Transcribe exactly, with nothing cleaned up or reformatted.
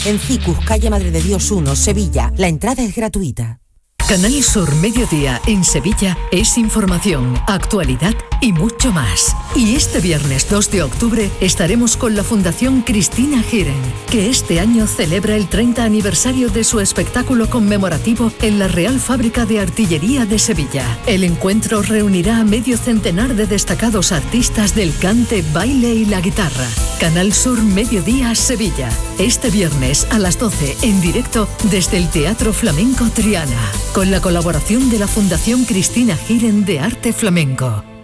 en Cicus, calle Madre de Dios uno, Sevilla. La entrada es gratuita. Canal Sur Mediodía en Sevilla es información, actualidad y mucho más. Y este viernes dos de octubre estaremos con la Fundación Cristina Giren, que este año celebra el treinta aniversario de su espectáculo conmemorativo en la Real Fábrica de Artillería de Sevilla. El encuentro reunirá a medio centenar de destacados artistas del cante, baile y la guitarra. Canal Sur Mediodía Sevilla. Este viernes a las doce en directo desde el Teatro Flamenco Triana, con la colaboración de la Fundación Cristina Giren de Arte Flamenco.